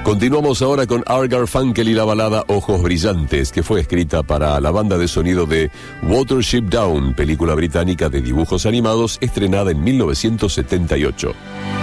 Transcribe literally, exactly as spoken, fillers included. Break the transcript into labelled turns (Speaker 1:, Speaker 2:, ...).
Speaker 1: Continuamos ahora con Art Garfunkel y la balada Ojos Brillantes, que fue escrita para la banda de sonido de Watership Down, película británica de dibujos animados estrenada en mil novecientos setenta y ocho.